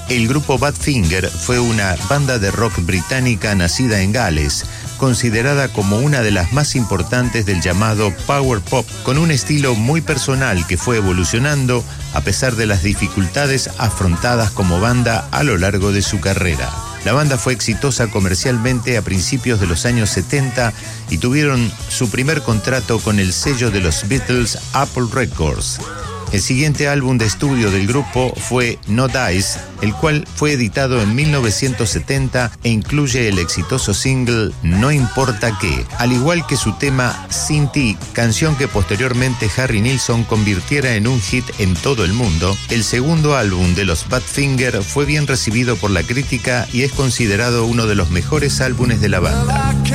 El grupo Badfinger fue una banda de rock británica nacida en Gales, considerada como una de las más importantes del llamado power pop, con un estilo muy personal que fue evolucionando a pesar de las dificultades afrontadas como banda a lo largo de su carrera. La banda fue exitosa comercialmente a principios de los años 70 y tuvieron su primer contrato con el sello de los Beatles, Apple Records. El siguiente álbum de estudio del grupo fue No Dice, el cual fue editado en 1970 e incluye el exitoso single No Importa Qué, al igual que su tema Sin Ti, canción que posteriormente Harry Nilsson convirtiera en un hit en todo el mundo. El segundo álbum de los Badfinger fue bien recibido por la crítica y es considerado uno de los mejores álbumes de la banda.